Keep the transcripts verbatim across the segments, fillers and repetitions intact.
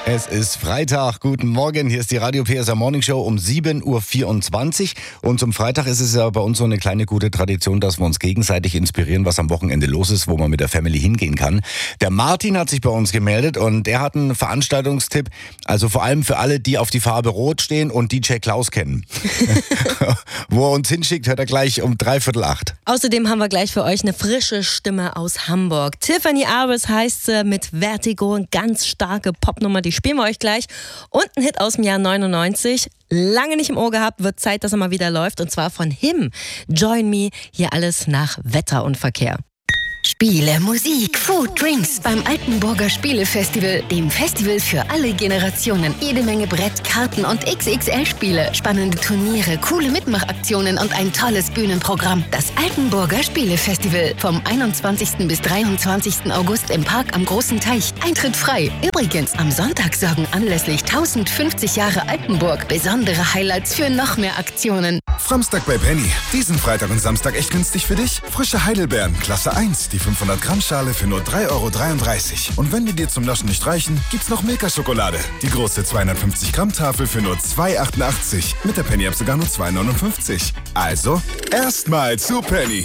Es ist Freitag, guten Morgen, hier ist die Radio P S A Morning Show um sieben Uhr vierundzwanzig und zum Freitag ist es ja bei uns so eine kleine gute Tradition, dass wir uns gegenseitig inspirieren, was am Wochenende los ist, wo man mit der Family hingehen kann. Der Martin hat sich bei uns gemeldet und der hat einen Veranstaltungstipp, also vor allem für alle, die auf die Farbe Rot stehen und D J Klaus kennen. Wo er uns hinschickt, hört er gleich um dreiviertel acht. Außerdem haben wir gleich für euch eine frische Stimme aus Hamburg. Tiffany Arbus heißt sie mit Vertigo, eine ganz starke Popnummer, die spielen wir euch gleich. Und ein Hit aus dem Jahr neunundneunzig, lange nicht im Ohr gehabt, wird Zeit, dass er mal wieder läuft. Und zwar von Him. Join Me, hier alles nach Wetter und Verkehr. Spiele, Musik, Food, Drinks beim Altenburger Spielefestival, dem Festival für alle Generationen. Jede Menge Brett, Karten und X X L-Spiele, spannende Turniere, coole Mitmachaktionen und ein tolles Bühnenprogramm. Das Altenburger Spielefestival vom einundzwanzigsten bis dreiundzwanzigsten August im Park am Großen Teich. Eintritt frei. Übrigens, am Sonntag sorgen anlässlich tausendfünfzig Jahre Altenburg besondere Highlights für noch mehr Aktionen. Framstag bei Penny. Diesen Freitag und Samstag echt günstig für dich? Frische Heidelbeeren, Klasse eins. Die fünfhundert Gramm Schale für nur drei Euro dreiunddreißig. Und wenn die dir zum Naschen nicht reichen, gibt's noch Milka-Schokolade. Die große zweihundertfünfzig Gramm Tafel für nur zwei Euro achtundachtzig. Mit der Penny-App sogar nur zwei Euro neunundfünfzig. Also, erstmal zu Penny.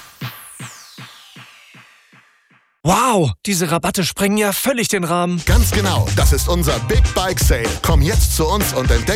Wow, diese Rabatte sprengen ja völlig den Rahmen. Ganz genau, das ist unser Big Bike Sale. Komm jetzt zu uns und entdeck